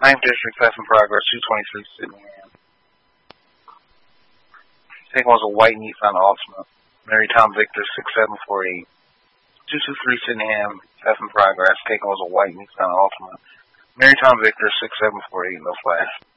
Ninth District, F in progress, 226 Sydney Ham. Taken was a white Nissan Altima. Mary Tom Victor, 6748. 223 Sydney Ham, F in progress. Taken was a white Nissan Altima. Mary Tom Victor, 6748, no flash.